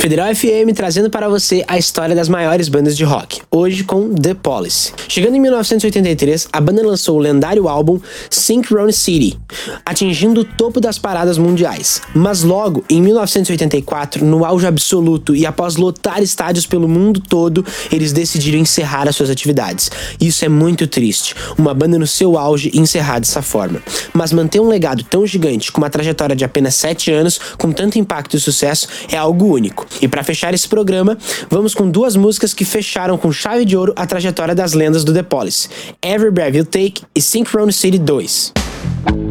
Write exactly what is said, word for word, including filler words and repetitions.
Federal F M trazendo para você a história das maiores bandas de rock, hoje com The Police. Chegando em mil novecentos e oitenta e três, a banda lançou o lendário álbum Synchronicity, atingindo o topo das paradas mundiais. Mas logo, em mil novecentos e oitenta e quatro, no auge absoluto e após lotar estádios pelo mundo todo, eles decidiram encerrar as suas atividades. Isso é muito triste, uma banda no seu auge encerrar dessa forma. Mas manter um legado tão gigante, com uma trajetória de apenas sete anos, com tanto impacto e sucesso, é algo único. E para fechar esse programa, vamos com duas músicas que fecharam com chave de ouro a trajetória das lendas do The Police: Every Breath You Take e Synchronicity dois.